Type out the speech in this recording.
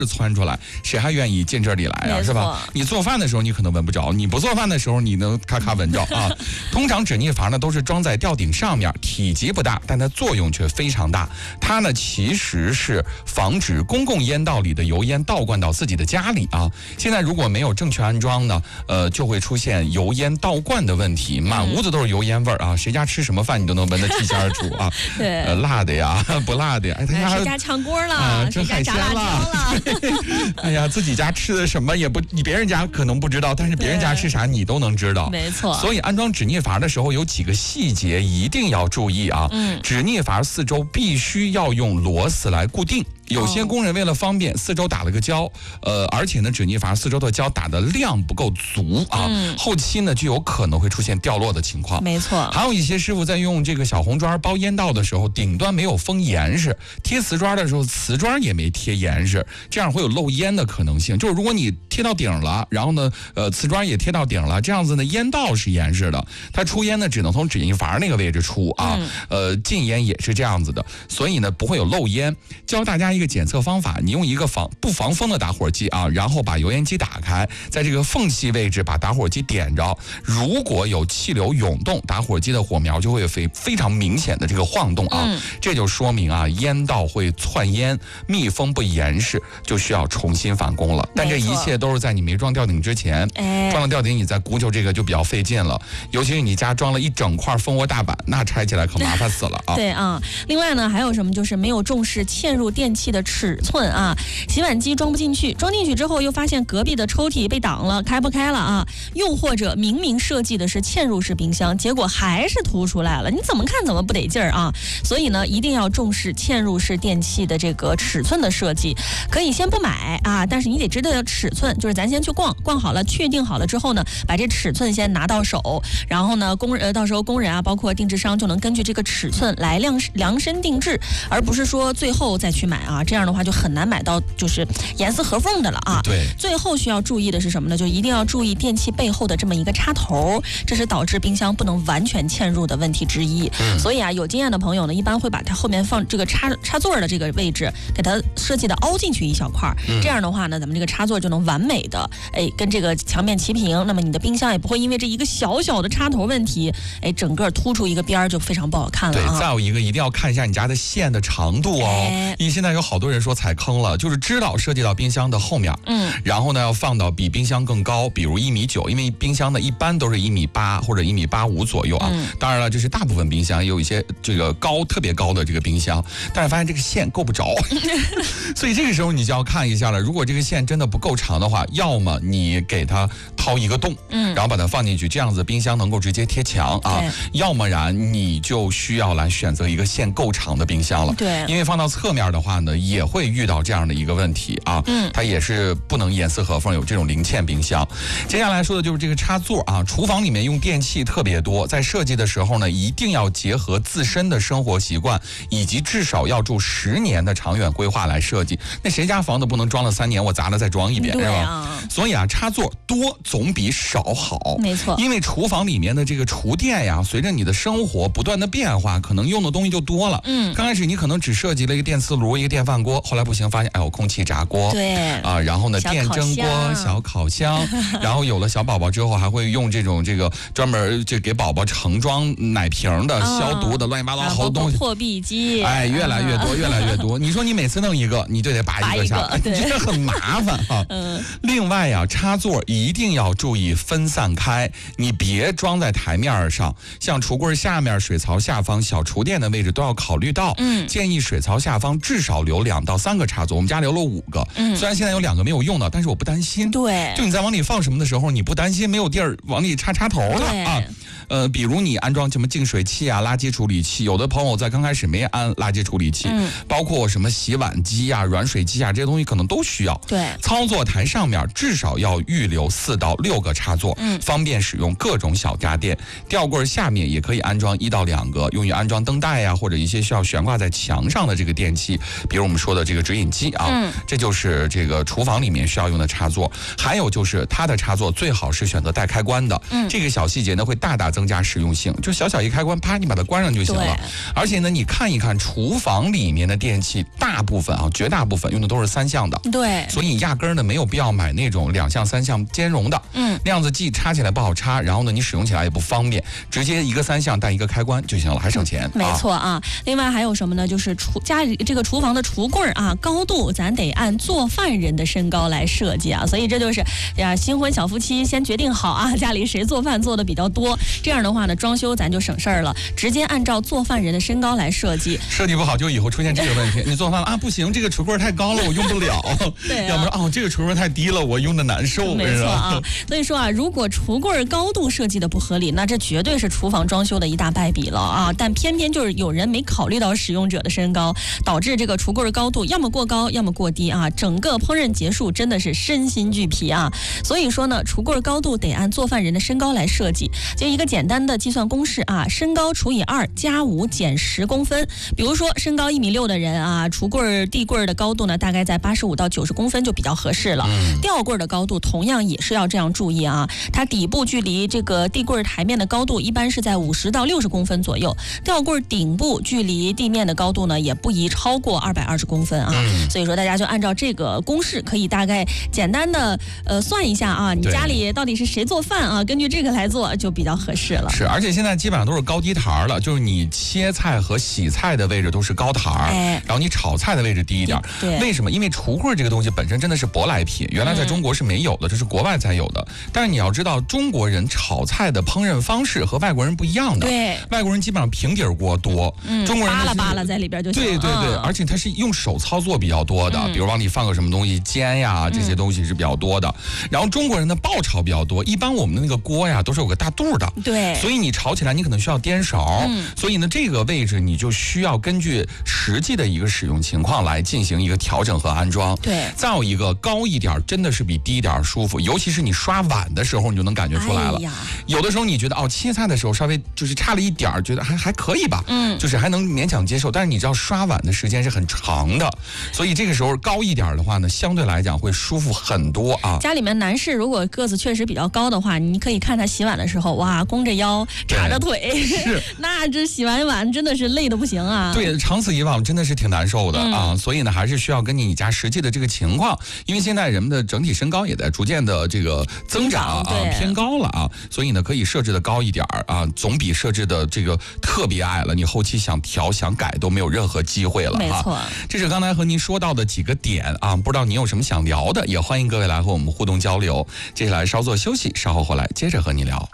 窜出来，谁还愿意进这里来啊？是吧？你做饭的时候你可能闻不着，你不做饭的时候你能咔咔闻着啊。通常止逆阀呢都是装在吊顶上面，体积不大，但它作用却非常大。它呢其实是防止公共烟道里的油烟倒灌到自己的家里啊。现在如果没有正确安装呢，就会出现油烟倒灌的问题，满屋子都是油烟味儿啊！谁家吃什么饭你都能闻得剔芯而出啊。 对， 辣的呀，不辣的呀，哎，他家谁家炝锅了， 蒸海鲜了。哎呀，自己家吃的什么也不，你别人家可能不知道，但是别人家吃啥你都能知道。 没错。 所以安装止逆阀的时候有几个细节一定要注意啊。止逆阀四周必须要用螺丝来固定。有些工人为了方便，四周打了个胶，而且呢，止逆阀四周的胶打的量不够足啊，后期呢就有可能会出现掉落的情况。 没错。 还有一些师傅在用这个小红砖包烟道的时候，顶端没有封严实，贴瓷砖的时候瓷砖也没贴严实，这样会有漏烟的可能性。就是如果你贴到顶了，然后呢，瓷砖也贴到顶了，这样子呢，烟道是严实的，它出烟呢只能从止逆阀那个位置出啊，进烟也是这样子的，所以呢不会有漏烟。教大家一个检测方法，你用一个不防风的打火机啊，然后把油烟机打开，在这个缝隙位置把打火机点着，如果有气流涌动，打火机的火苗就会非常明显的这个晃动啊，这就说明啊烟道会窜烟，密封不严实，就需要重新返工了。但这一切都是在你没装吊顶之前，装了吊顶你再鼓救这个就比较费劲了，尤其是你家装了一整块蜂窝大板，那拆起来可麻烦死了啊。 对啊，另外呢还有什么，就是没有重视嵌入电器的尺寸啊，洗碗机装不进去，装进去之后又发现隔壁的抽屉被挡了，开不开了啊，又或者明明设计的是嵌入式冰箱，结果还是凸出来了，你怎么看怎么不得劲儿啊。所以呢一定要重视嵌入式电器的这个尺寸的设计，可以先不买啊，但是你得知道尺寸，就是咱先去逛好了，确定好了之后呢，把这尺寸先拿到手，然后呢到时候工人啊包括定制商就能根据这个尺寸来量身定制，而不是说最后再去买啊，这样的话就很难买到就是严丝合缝的了啊。 对， 最后需要注意的是什么呢？就一定要注意电器背后的这么一个插头，这是导致冰箱不能完全嵌入的问题之一。所以啊，有经验的朋友呢，一般会把它后面放这个插座的这个位置，给它设计的凹进去一小块，这样的话呢，咱们这个插座就能完美的跟这个墙面齐平，那么你的冰箱也不会因为这一个小小的插头问题，整个突出一个边儿就非常不好看了啊。 对，再有一个一定要看一下你家的线的长度哦，因为现在有好多人说踩坑了，就是知道设计到冰箱的后面，然后呢要放到比冰箱更高，比如1.9米，因为冰箱呢一般都是1.8米或者1.85米左右啊。当然了，这是大部分冰箱，也有一些这个特别高的这个冰箱，但是发现这个线够不着，所以这个时候你就要看一下了。如果这个线真的不够长的话，要么你给它掏一个洞，然后把它放进去，这样子冰箱能够直接贴墙啊。要么然你就需要来选择一个线够长的冰箱了。 对， 因为放到侧面的话呢，也会遇到这样的一个问题啊。它也是不能严丝合缝，有这种零嵌冰箱。接下来说的就是这个插座啊，厨房里面用电器特别多，在设计的时候呢，一定要结合自身的生活习惯，以及至少要住10年的长远规划来设计。那谁家房子不能装了3年，我砸了再装一遍，是吧？所以啊，插座多总比少好。 没错， 因为厨房里面的这个厨电呀，随着你的生活不断的变化，可能用的东西就多了。刚开始你可能只设计了一个电磁炉、一个电饭锅，后来不行，发现有空气炸锅， 对啊，然后呢电蒸锅、小烤箱，然后有了小宝宝之后，还会用这个专门就给宝宝盛装奶瓶的、消毒的，乱七八糟好多东西， 破壁机， 越来越多，越来越多。你说你每次弄一个，你就得拔一个下来，这很麻烦啊。另外呀，插座一定要注意分散开，你别装在台面上，像橱柜下面、水槽下方、小厨电的位置都要考虑到。建议水槽下方至少留2到3个插座，我们家留了5个。虽然现在有2个没有用的，但是我不担心。 对， 就你在往里放什么的时候，你不担心没有地儿往里插插头了啊。比如你安装什么净水器啊、垃圾处理器，有的朋友在刚开始没安垃圾处理器，包括什么洗碗机啊、软水机啊这些东西可能都需要。 对， 操作台上上面至少要预留4到6个插座，方便使用各种小家电。吊柜下面也可以安装1到2个用于安装灯带呀，或者一些需要悬挂在墙上的这个电器，比如我们说的这个直饮机啊，这就是这个厨房里面需要用的插座。还有就是它的插座最好是选择带开关的，这个小细节呢会大大增加实用性。就小小一开关，啪，你把它关上就行了。而且呢，你看一看厨房里面的电器，大部分绝大部分用的都是3项的， 对， 所以你压根儿呢没有必要买那种2项3项兼容的，那样子既插起来不好插，然后呢你使用起来也不方便，直接一个3项带一个开关就行了，还省钱。 没错啊。另外还有什么呢？就是家里这个厨房的橱柜啊，高度咱得按做饭人的身高来设计啊，所以这就是新婚小夫妻先决定好啊，家里谁做饭做的比较多，这样的话呢，装修咱就省事儿了，直接按照做饭人的身高来设计。 设计不好就以后出现这个问题，你做饭了啊，不行，这个橱柜太高了，我用不了。 对、 要不然这个橱柜太低了，我用的难受。 没错啊，所以说啊，如果橱柜高度设计的不合理，那这绝对是厨房装修的一大败笔了啊！但偏偏就是有人没考虑到使用者的身高，导致这个橱柜高度要么过高，要么过低啊，整个烹饪结束真的是身心俱疲啊！所以说呢，橱柜高度得按做饭人的身高来设计，就一个简单的计算公式啊，身高除以2加5减10公分。比如说身高1.6米的人啊，橱柜地柜的高度呢大概在85到90公分就比较合适了。吊柜的高度同样也是要这样注意啊，它底部距离这个地柜台面的高度一般是在50到60公分左右，吊柜顶部距离地面的高度呢也不宜超过220公分啊。所以说大家就按照这个公式，可以大概简单的算一下啊，你家里到底是谁做饭啊，根据这个来做就比较合适了。 是，而且现在基本上都是高低台了，就是你切菜和洗菜的位置都是高台，然后你炒菜的位置低一点。 对， 为什么？因为橱柜这个东西本身真的是舶来品，原来在中国是没有的，这是国外才有的。但是你要知道，中国人炒菜的烹饪方式和外国人不一样的。 对， 外国人基本上平底锅多，中国人扒拉扒拉在里边就行了。 对，而且它是用手操作比较多的，比如往里放个什么东西煎呀，这些东西是比较多的。然后中国人的爆炒比较多，一般我们的那个锅呀都是有个大肚的， 对， 所以你炒起来你可能需要颠勺，所以呢这个位置你就需要根据实际的一个使用情况来进行一个调整和安装。 对， 再有一个高一点真的是比低一点舒服，尤其是你刷碗的时候你就能感觉出来了。有的时候你觉得切菜的时候稍微就是差了一点，觉得还可以吧，就是还能勉强接受，但是你知道刷碗的时间是很长的，所以这个时候高一点的话呢，相对来讲会舒服很多啊。 家里面男士如果个子确实比较高的话，你可以看他洗碗的时候，哇，弓着腰叉着腿，是那这洗完碗真的是累得不行啊。 对，长此以往真的是挺难受的啊。所以呢，还是需要根据你家实际的这个情况，因为现在人们的整体身高也在逐渐的这个增长啊，偏高了啊，所以呢可以设置的高一点啊，总比设置的这个特别矮了，你后期想调想改都没有任何机会了。 没错， 这是刚才和您说到的几个点啊，不知道您有什么想聊的，也欢迎各位来和我们互动交流。接下来稍作休息，稍后回来接着和您聊。